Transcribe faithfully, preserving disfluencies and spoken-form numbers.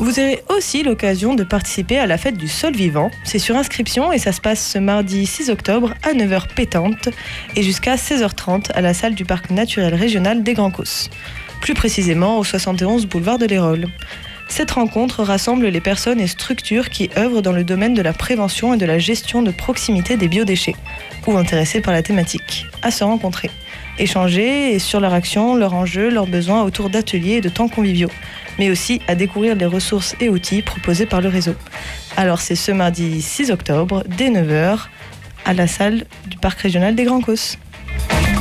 Vous aurez aussi l'occasion de participer à la fête du sol vivant. C'est sur inscription et ça se passe ce mardi six octobre à neuf heures pétante et jusqu'à seize heures trente à la salle du parc naturel régional des Grands Causses. Plus précisément au soixante et onze boulevard de l'Hérault. Cette rencontre rassemble les personnes et structures qui œuvrent dans le domaine de la prévention et de la gestion de proximité des biodéchets ou intéressés par la thématique, à se rencontrer, échanger sur leur action, leurs enjeux, leurs besoins autour d'ateliers et de temps conviviaux, mais aussi à découvrir les ressources et outils proposés par le réseau. Alors c'est ce mardi six octobre, dès neuf heures, à la salle du parc régional des Grands Causses.